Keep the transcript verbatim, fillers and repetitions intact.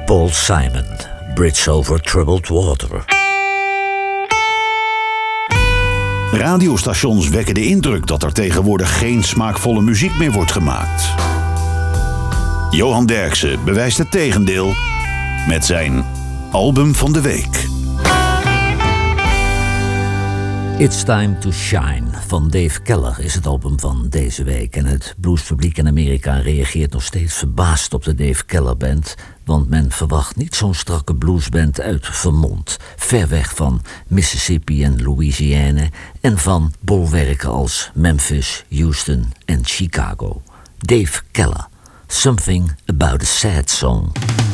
Paul Simon, Bridge Over Troubled Water. Radiostations wekken de indruk dat er tegenwoordig geen smaakvolle muziek meer wordt gemaakt. Johan Derksen bewijst het tegendeel met zijn album van de week. It's Time to Shine van Dave Keller is het album van deze week. En het bluespubliek in Amerika reageert nog steeds verbaasd op de Dave Keller Band. Want men verwacht niet zo'n strakke bluesband uit Vermont. Ver weg van Mississippi en Louisiana. En van bolwerken als Memphis, Houston en Chicago. Dave Keller, Something About a Sad Song.